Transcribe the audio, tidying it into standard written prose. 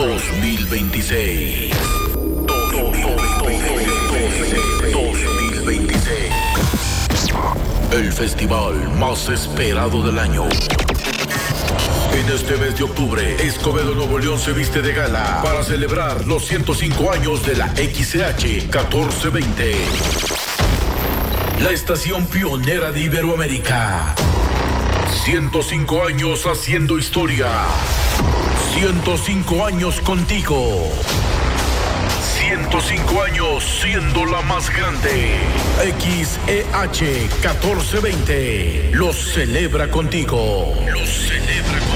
2026. 2026. El festival más esperado del año. En este mes de octubre, Escobedo Nuevo León se viste de gala para celebrar los 105 años de la XCH 1420. La estación pionera de Iberoamérica. 105 años haciendo historia. 105 años contigo. 105 años siendo la más grande. XEH 1420 los celebra contigo. Los celebra contigo.